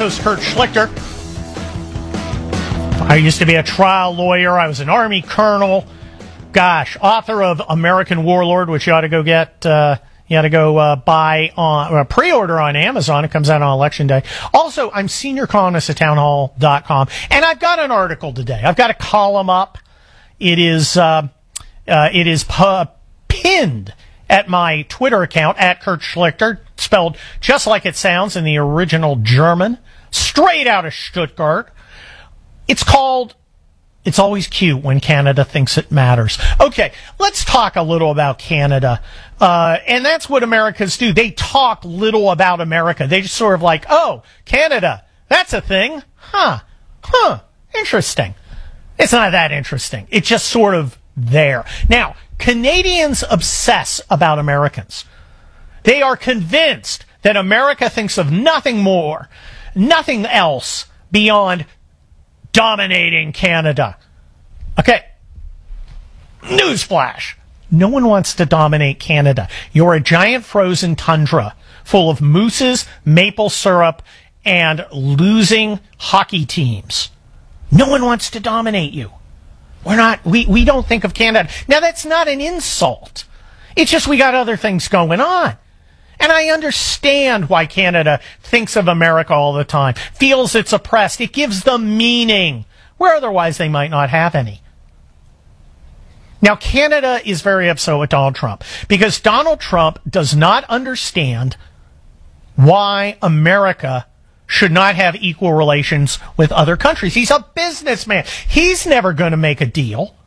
host Kurt Schlichter. I used to be a trial lawyer. I was an Army colonel. Gosh, author of American Warlord, which you ought to go get. You ought to go buy on pre-order on Amazon. It comes out on Election Day. Also, I'm senior columnist at townhall.com, and I've got an article today. I've got a column up. It is pinned at my Twitter account at Kurt Schlichter, spelled just like it sounds in the original German, straight out of Stuttgart. It's called "It's Always Cute When Canada Thinks It Matters." Okay, let's talk a little about Canada. And that's what Americans do. They talk little about America. They just sort of like, oh, Canada, that's a thing. Huh, interesting. It's not that interesting. It's just sort of there. Now, Canadians obsess about Americans. They are convinced that America thinks of nothing more, nothing else beyond dominating Canada. Okay. Newsflash. No one wants to dominate Canada. You're a giant frozen tundra full of mooses, maple syrup, and losing hockey teams. No one wants to dominate you. We don't think of Canada. Now, that's not an insult. It's just we got other things going on. And I understand why Canada thinks of America all the time, feels it's oppressed. It gives them meaning, where otherwise they might not have any. Now, Canada is very upset with Donald Trump because Donald Trump does not understand why America should not have equal relations with other countries. He's a businessman. He's never going to make a deal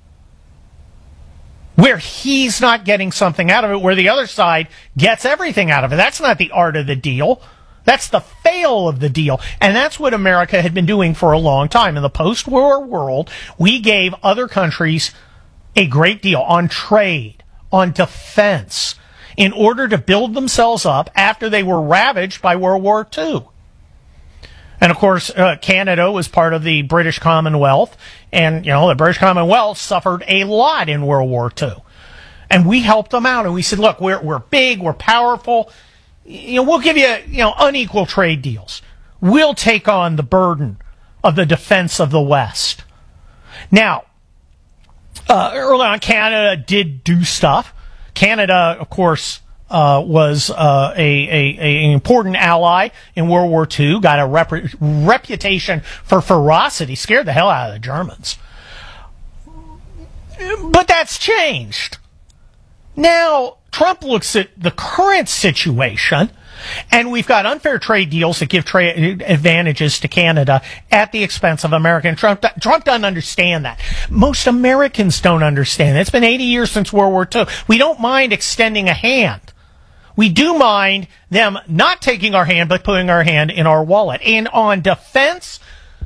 where he's not getting something out of it, where the other side gets everything out of it. That's not the art of the deal. That's the fail of the deal. And that's what America had been doing for a long time. In the post-war world, we gave other countries a great deal on trade, on defense, in order to build themselves up after they were ravaged by World War II. And of course, Canada was part of the British Commonwealth, and the British Commonwealth suffered a lot in World War II. And we helped them out, and we said, look, we're big, we're powerful. We'll give you, unequal trade deals. We'll take on the burden of the defense of the West. Now, early on, Canada did do stuff. Canada, of course, was an important ally in World War II, got a reputation for ferocity, scared the hell out of the Germans. But that's changed. Now, Trump looks at the current situation, and we've got unfair trade deals that give trade advantages to Canada at the expense of America. And Trump doesn't understand that. Most Americans don't understand that. It's been 80 years since World War II. We don't mind extending a hand. We do mind them not taking our hand, but putting our hand in our wallet. And on defense,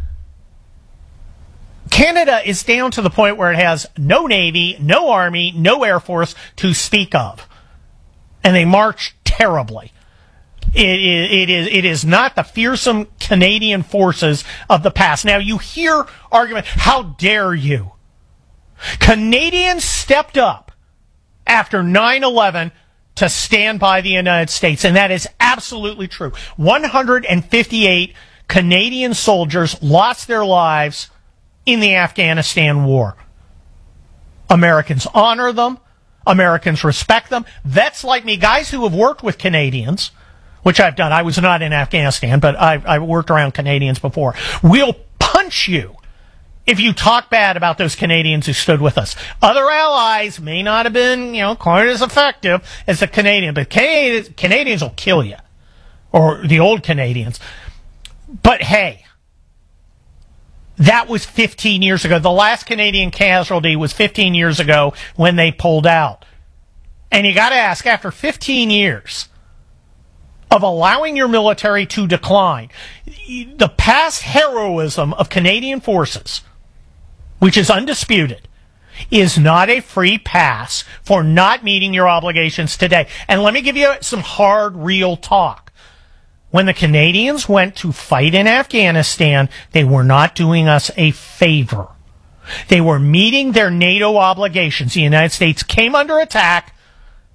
Canada is down to the point where it has no Navy, no Army, no Air Force to speak of. And they march terribly. It is not the fearsome Canadian forces of the past. Now, you hear argument, how dare you? Canadians stepped up after 9/11 to stand by the United States, and that is absolutely true. 158 Canadian soldiers lost their lives in the Afghanistan war. Americans honor them. Americans respect them. Vets like me, guys who have worked with Canadians, which I've done. I was not in Afghanistan, but I've worked around Canadians before, will punch you if you talk bad about those Canadians who stood with us. Other allies may not have been, quite as effective as the Canadian, but Canadians will kill you, or the old Canadians. But hey, that was 15 years ago. The last Canadian casualty was 15 years ago when they pulled out. And you got to ask, after 15 years of allowing your military to decline, the past heroism of Canadian forces, which is undisputed, is not a free pass for not meeting your obligations today. And let me give you some hard, real talk. When the Canadians went to fight in Afghanistan, they were not doing us a favor. They were meeting their NATO obligations. The United States came under attack.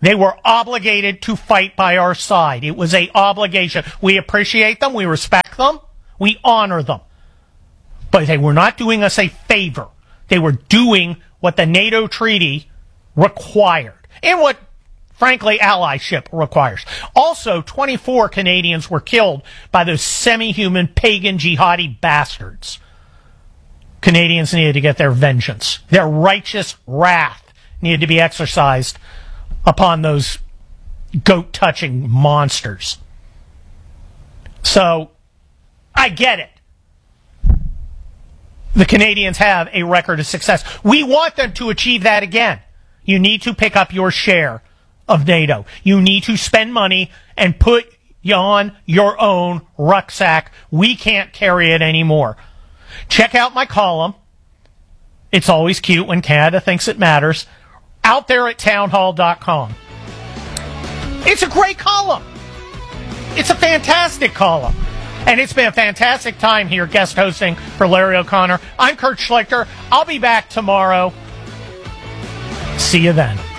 They were obligated to fight by our side. It was an obligation. We appreciate them. We respect them. We honor them. But they were not doing us a favor. They were doing what the NATO treaty required and what, frankly, allyship requires. Also, 24 Canadians were killed by those semi-human pagan jihadi bastards. Canadians needed to get their vengeance. Their righteous wrath needed to be exercised upon those goat-touching monsters. So, I get it. The Canadians have a record of success. We want them to achieve that again. You need to pick up your share of NATO. You need to spend money and put on your own rucksack. We can't carry it anymore. Check out my column. It's always cute when Canada thinks it matters. Out there at townhall.com. It's a great column. It's a fantastic column. And it's been a fantastic time here guest hosting for Larry O'Connor. I'm Kurt Schlichter. I'll be back tomorrow. See you then.